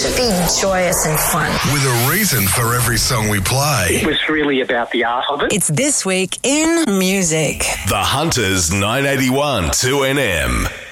should be joyous and fun. With a reason for every song we play. It was really about the art of it. It's This Week in Music. The Hunters 981 2NM.